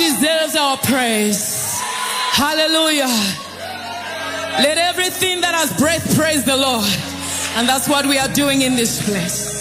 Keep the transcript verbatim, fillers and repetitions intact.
deserves our praise. Hallelujah. Let everything that has breath praise the Lord. And that's what we are doing in this place.